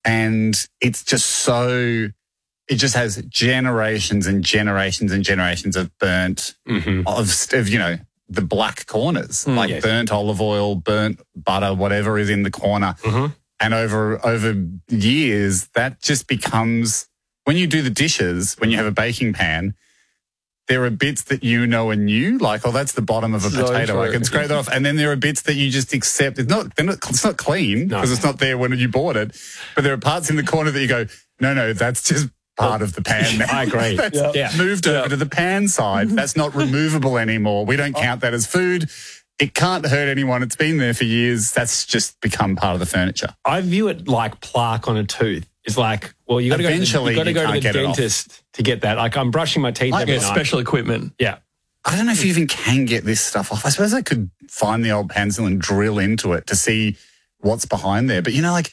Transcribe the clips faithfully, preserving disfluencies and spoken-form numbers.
and it's just so, it just has generations and generations and generations of burnt, mm-hmm. of, of, you know, the black corners, mm, like yes. burnt olive oil, burnt butter, whatever is in the corner. Mm-hmm. And over over years, that just becomes, when you do the dishes, when you have a baking pan, there are bits that you know are new, like, oh, that's the bottom of a So potato. true. I can scrape that off. And then there are bits that you just accept. It's not, they're not, it's not clean because No. it's not there when you bought it. But there are parts in the corner that you go, no, no, that's just part of the pan now. I agree. That's Yeah. Yeah. moved Yeah. over to the pan side. That's not removable anymore. We don't count that as food. It can't hurt anyone. It's been there for years. That's just become part of the furniture. I view it like plaque on a tooth. It's like, well, you got to go to the, Eventually, you got to you go to can't the get it off. dentist to get that. Like, I'm brushing my teeth I every get night. Special equipment. Yeah. I don't know if you even can get this stuff off. I suppose I could find the old pencil and drill into it to see what's behind there. But, you know, like,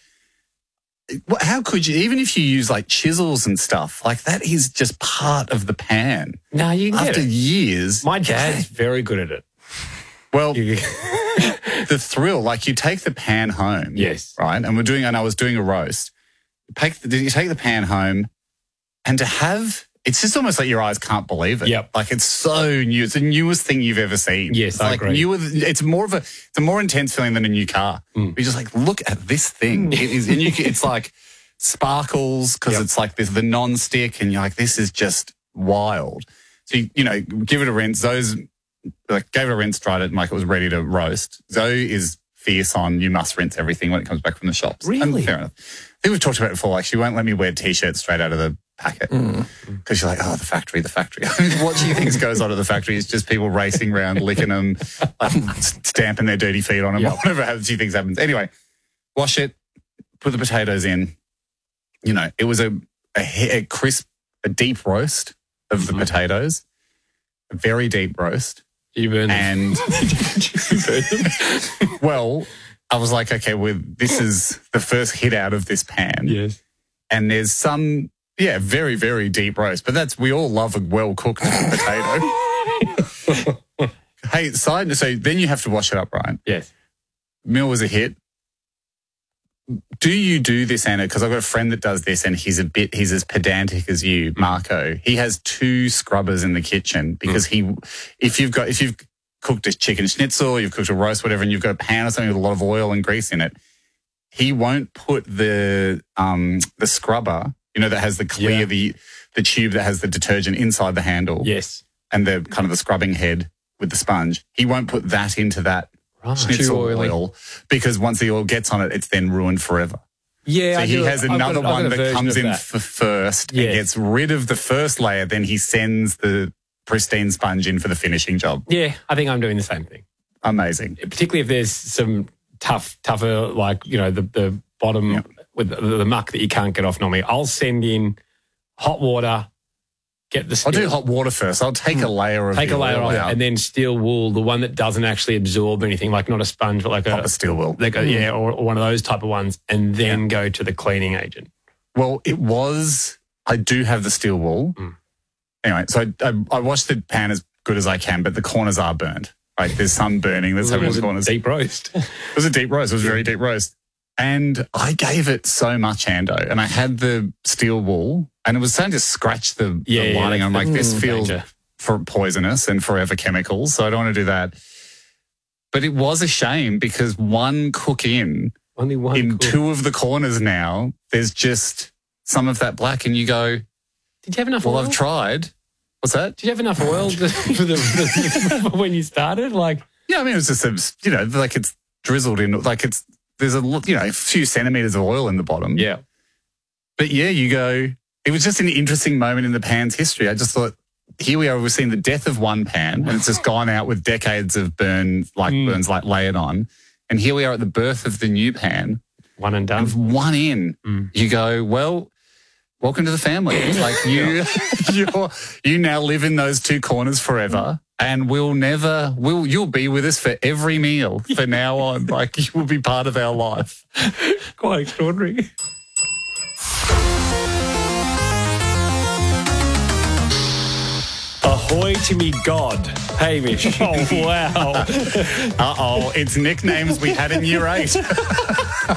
what- how could you, even if you use like chisels and stuff, like that is just part of the pan. No, you can get After it. years. My dad's very good at it. Well, You- the thrill, like you take the pan home. Yes. Right. And we're doing, and I was doing a roast. You take the, you take the pan home and to have, it's just almost like your eyes can't believe it. Yep. Like it's so new. It's the newest thing you've ever seen. Yes, it's I like agree. newer, it's more of a, it's a more intense feeling than a new car. Mm. You're just like, look at this thing. It is, and you, can- it's like sparkles because Yep. it's like this, the non-stick and you're like, this is just wild. So, you, you know, give it a rinse. Those, like gave it a rinse, dried it, and like it was ready to roast. Zoe is fierce on you must rinse everything when it comes back from the shops. Really? And fair enough. I think we've talked about it before. Like she won't let me wear t-shirts straight out of the packet because you're like, oh, the factory, the factory. I mean, what she thinks goes on at the factory is just people racing around, licking them, like, stamping their dirty feet on them, Yep. or whatever happens, she thinks happens. Anyway, wash it, put the potatoes in. You know, it was a, a, he- a crisp, a deep roast of the potatoes, a very deep roast. You burn them. And well, I was like, okay, well, this is the first hit out of this pan. Yes. And there's some, yeah, very, very deep roast. But that's, we all love a well-cooked potato. Hey, side, so then you have to wash it up, right? Yes. Meal was a hit. Do you do this, Anna? Because I've got a friend that does this and he's a bit, he's as pedantic as you, Marco. He has two scrubbers in the kitchen because he, if you've got, if you've cooked a chicken schnitzel, you've cooked a roast, whatever, and you've got a pan or something with a lot of oil and grease in it, he won't put the, um, the scrubber, you know, that has the clear, Yeah. the, the tube that has the detergent inside the handle Yes. and the kind of the scrubbing head with the sponge. He won't put that into that Right. schnitzel Too oily. oil because once the oil gets on it, it's then ruined forever. Yeah. So I he do- has I've got another a- I've got one a that version comes of in that. for first and Yes. gets rid of the first layer. Then he sends the pristine sponge in for the finishing job. Yeah, I think I'm doing the same thing. Amazing. Particularly if there's some tough, tougher, like, you know, the, the bottom Yep. with the, the muck that you can't get off normally. I'll send in hot water, get the I'll steel, do hot water first. I'll take a layer of take the a layer oil off, out. and then steel wool, the one that doesn't actually absorb anything, like not a sponge, but like a, Proper steel wool. like a yeah, or, or one of those type of ones, and then go to the cleaning agent. Well, it was, I do have the steel wool. Mm. Anyway, so I, I, I washed the pan as good as I can, but the corners are burnt. Right? There's some burning that's It happening in was the a corners. deep roast. It was a deep roast. It was a very deep roast. And I gave it so much, Ando. And I had the steel wool and it was starting to scratch the, Yeah, the yeah, lining. I'm like, this mm, feels danger. for poisonous and forever chemicals. So I don't want to do that. But it was a shame because one cook in, Only one. in cook. two of the corners now, there's just some of that black. And you go, Did you have enough well, oil? I've tried. What's that? Did you have enough oil to, for, the, for, for when you started? Like, Yeah, I mean, it's just, a, you know, like it's drizzled in, like it's, there's a, lo- you know, a few centimetres of oil in the bottom. yeah. But yeah, you go, it was just an interesting moment in the pan's history. I just thought, here we are, we've seen the death of one pan and it's just gone out with decades of burn, like Mm. burns like layered on. And here we are at the birth of the new pan. One and done. And with one in, Mm. you go, well, welcome to the family. Like you, you're, you now live in those two corners forever. And we'll never, we'll, you'll be with us for every meal for now on. Like you will be part of our life. Quite extraordinary. Ahoy to me God, Hamish. Oh, wow. Uh-oh, it's nicknames we had in year eight.